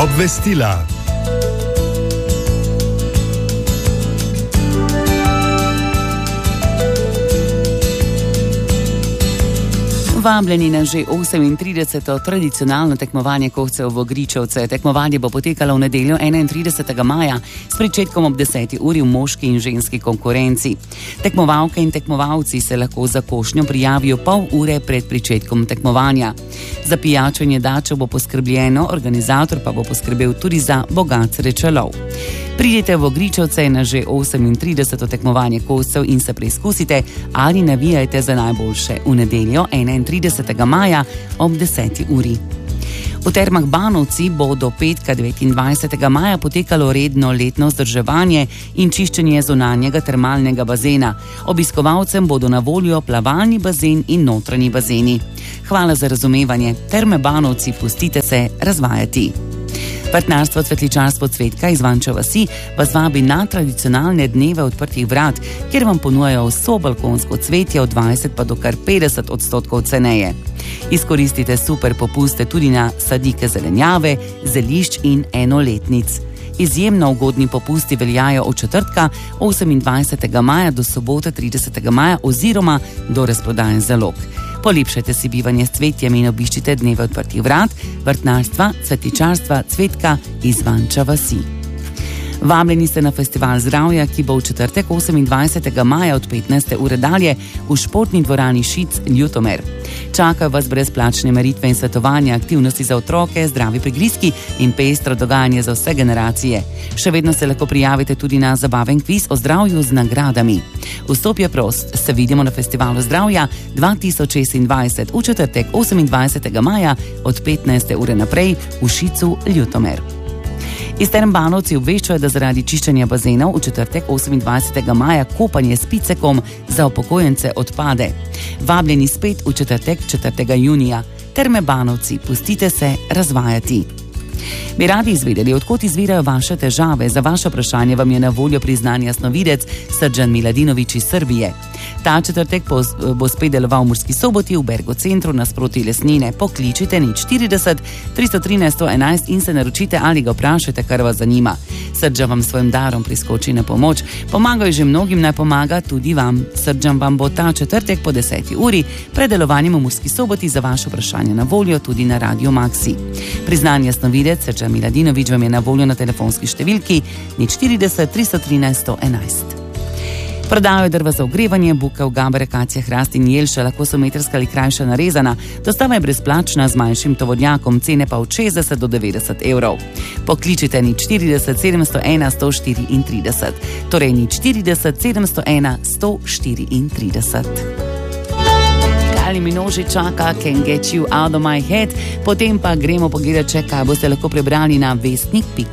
Obvestila. Vabljeni na že 38. tradicionalno tekmovanje kohcev v Vogričevce. Tekmovanje bo potekalo v nedeljo 31. maja s pričetkom ob 10. uri v moški in ženski konkurenci. Tekmovalke in tekmovalci se lahko za košnjo prijavijo pol ure pred pričetkom tekmovanja. Za pijačo in jedačo bo poskrbljeno, organizator pa bo poskrbel tudi za bogat srečelov. Pridite v Vogričevce na že 38. tekmovanje kohcev in se preizkusite ali navijajte za najboljše v nedeljo 31. maja ob 10. uri. V Termah Banovci bo do petka 29. maja potekalo redno letno vzdrževanje in čiščenje zunanjega termalnega bazena. Obiskovalcem bodo na voljo plavalni bazen in notranji bazeni. Hvala za razumevanje. Terme Banovci, pustite se razvajati. Vrtnarstvo Cvetličarstvo Cvetka iz Vanče vasi vas vabi na tradicionalne dneve odprtih vrat, kjer vam ponujajo vso balkonsko cvetje od 20 pa do kar 50% ceneje. Izkoristite super popuste tudi na sadike zelenjave, zelišč in enoletnic. Izjemno ugodni popusti veljajo od četrtka 28. maja do sobote 30. maja oziroma do razprodaje zalog. Polepšajte si bivanje s cvetjem in obiščite dneve odprtih vrat Vrtnarstva Cvetličarstva Cvetka iz Vanča vasi. Vabljeni ste na festival zdravja, ki bo v četrtek 28. maja od 15. ure dalje v športni dvorani Šic Ljutomer. Čakajo vas brezplačne meritve in svetovanja, aktivnosti za otroke, zdravi prigrizki in pestro dogajanje za vse generacije. Še vedno se lahko prijavite tudi na zabaven kviz o zdravju z nagradami. Vstop je prost. Se vidimo na festivalu zdravja 2026 v četrtek 28. maja od 15. ure naprej v Šicu Ljutomer. Iz Term Banovci obveščajo, da zaradi čiščenja bazenov v četrtek 28. maja kopanje s picekom za upokojence odpade. Vabljeni spet v četrtek 4. junija. Terme Banovci, pustite se razvajati. Bi radi izvedeli, odkot izvirajo vaše težave? Za vaše vprašanje vam je na voljo priznani jasnovidec Srđan Miladinović iz Srbije. Ta četrtek bo spet deloval v Murski Soboti v Bergo centru nasproti Lesnine. Pokličite 040 313 111 in se naročite ali ga vprašajte, kar vas zanima. Srđan vam svojim darom priskoči na pomoč. Pomagajo že mnogim, naj pomaga tudi vam. Srđan vam bo ta četrtek po 10. uri pred delovanjem v Murski Soboti za vaše vprašanje na voljo tudi na Radio Maxi. Priznani jasnovidec Srđan Miladinović vam je na voljo na telefonski številki 040 313 111. Prodajajo drva za ogrevanje, bukev, gaber, akacije, hrast in jelša, lahko so metrska ali krajša narezana. Dostava je brezplačna z manjšim tovornjakom, cene pa od 60 do 90 evrov. Pokličite 040 701 134. Torej 040 701 134. Ali Minoži čaka Can't Get You Out of My Head, potem pa gremo pogledati, kaj boste lahko prebrali na vestnik.si.